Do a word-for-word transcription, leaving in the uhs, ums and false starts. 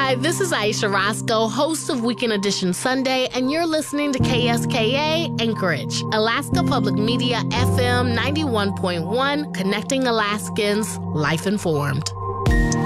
Hi, this is Aisha Roscoe, host of Weekend Edition Sunday, and you're listening to K S K A Anchorage, Alaska Public Media F M ninety-one point one, connecting Alaskans, life informed.